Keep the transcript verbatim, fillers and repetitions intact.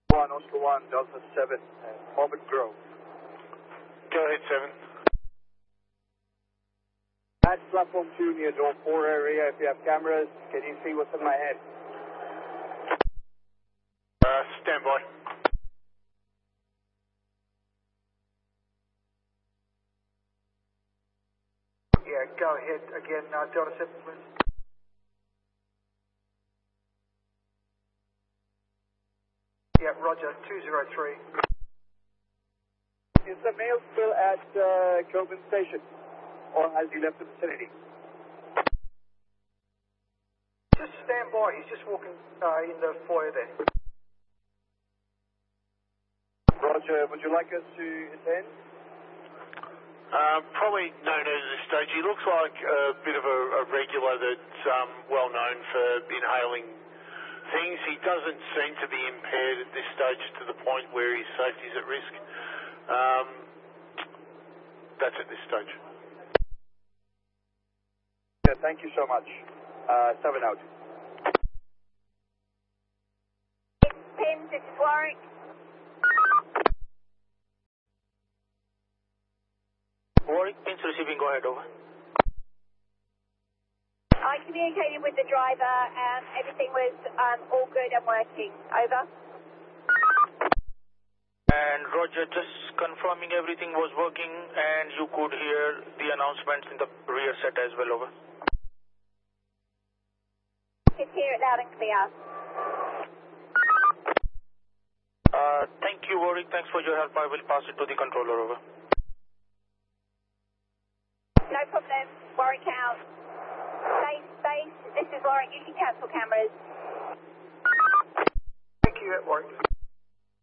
one, Oscar one, Delta seven, uh, Corbett Grove. Go ahead, seven. At platform two near door four area, if you have cameras, can you see what's in my head? Uh, stand by. Yeah, go ahead again, uh, Delta seven, please. Yeah, roger, two zero three. Is the male still at uh, Kelvin Station, or has he left the vicinity? Just stand by, he's just walking uh, in the foyer there. Roger, would you like us to attend? Um, probably no news at this stage. He looks like a bit of a, a regular that's um, well known for inhaling things. He doesn't seem to be impaired at this stage to the point where his safety is at risk. Um, that's at this stage. Yeah, thank you so much. Uh, seven out. Pim, this is Warwick. Warwick, Pins receiving, go ahead, over. I communicated with the driver and everything was um, all good and working. Over. And Roger, just confirming everything was working and you could hear the announcements in the rear set as well, over. Can hear it loud and clear. Uh, thank you, Warwick. Thanks for your help. I will pass it to the controller, over. No problem. Warwick out. Base, base. This is Warwick. You can cancel cameras. Thank you, at work.